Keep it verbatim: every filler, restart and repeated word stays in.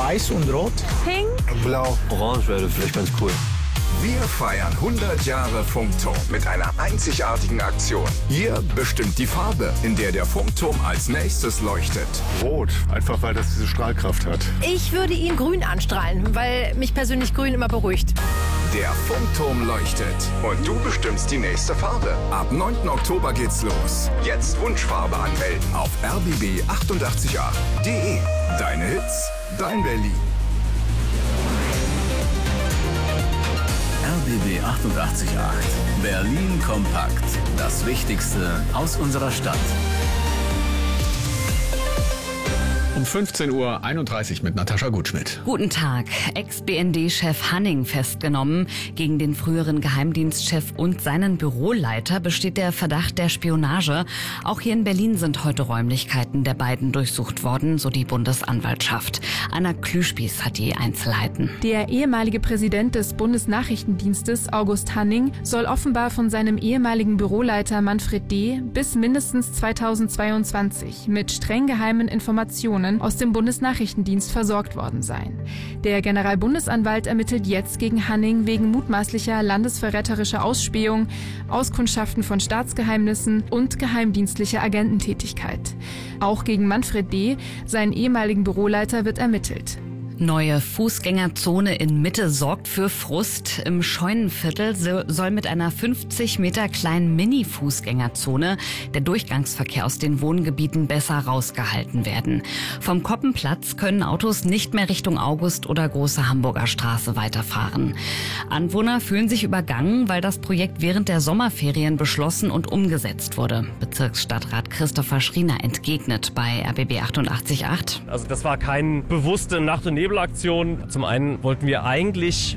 Weiß und Rot. Pink. Blau. Orange wäre vielleicht ganz cool. Wir feiern hundert Jahre Funkturm mit einer einzigartigen Aktion. Hier bestimmt die Farbe, in der der Funkturm als nächstes leuchtet. Rot, einfach weil das diese Strahlkraft hat. Ich würde ihn grün anstrahlen, weil mich persönlich grün immer beruhigt. Der Funkturm leuchtet und du bestimmst die nächste Farbe. Ab neunten Oktober geht's los. Jetzt Wunschfarbe anmelden auf r b b achtundachtzig punkt acht punkt d e. Deine Hits, dein Berlin. R B B achtundachtzig Punkt acht. Berlin kompakt. Das Wichtigste aus unserer Stadt. Um fünfzehn Uhr einunddreißig mit Natascha Gutschmidt. Guten Tag. Ex-B N D-Chef Hanning festgenommen. Gegen den früheren Geheimdienstchef und seinen Büroleiter besteht der Verdacht der Spionage. Auch hier in Berlin sind heute Räumlichkeiten der beiden durchsucht worden, so die Bundesanwaltschaft. Anna Klüspieß hat die Einzelheiten. Der ehemalige Präsident des Bundesnachrichtendienstes, August Hanning, soll offenbar von seinem ehemaligen Büroleiter Manfred D. bis mindestens zweitausendzweiundzwanzig mit streng geheimen Informationen aus dem Bundesnachrichtendienst versorgt worden sein. Der Generalbundesanwalt ermittelt jetzt gegen Hanning wegen mutmaßlicher landesverräterischer Ausspähung, Auskundschaften von Staatsgeheimnissen und geheimdienstlicher Agententätigkeit. Auch gegen Manfred D., seinen ehemaligen Büroleiter, wird ermittelt. Neue Fußgängerzone in Mitte sorgt für Frust. Im Scheunenviertel soll mit einer fünfzig Meter kleinen Mini-Fußgängerzone der Durchgangsverkehr aus den Wohngebieten besser rausgehalten werden. Vom Koppenplatz können Autos nicht mehr Richtung August oder Große Hamburger Straße weiterfahren. Anwohner fühlen sich übergangen, weil das Projekt während der Sommerferien beschlossen und umgesetzt wurde. Bezirksstadtrat Christopher Schriener entgegnet bei R B B achtundachtzig Punkt acht. Also das war keine bewusste Nacht- und Nebelaktion. Zum einen wollten wir eigentlich